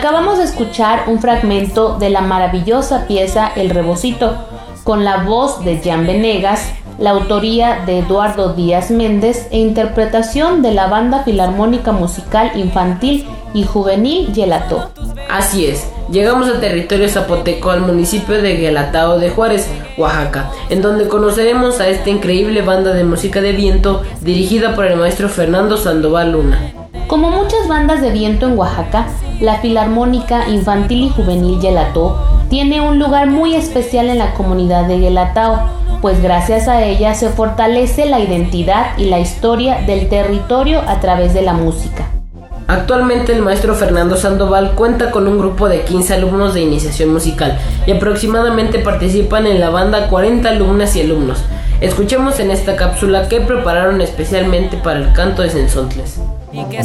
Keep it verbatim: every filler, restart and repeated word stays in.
Acabamos de escuchar un fragmento de la maravillosa pieza El Rebocito, con la voz de Jan Venegas, la autoría de Eduardo Díaz Méndez e interpretación de la Banda Filarmónica Musical Infantil y Juvenil Yelató. Así es, llegamos a territorio zapoteco, al municipio de Guelatao de Juárez, Oaxaca, en donde conoceremos a esta increíble banda de música de viento dirigida por el maestro Fernando Sandoval Luna. Como muchas bandas de viento en Oaxaca, la Filarmónica Infantil y Juvenil Yelató tiene un lugar muy especial en la comunidad de Guelatao, pues gracias a ella se fortalece la identidad y la historia del territorio a través de la música. Actualmente el maestro Fernando Sandoval cuenta con un grupo de quince alumnos de iniciación musical y aproximadamente participan en la banda cuarenta alumnas y alumnos. Escuchemos en esta cápsula que prepararon especialmente para el canto de Cenzontles. Y que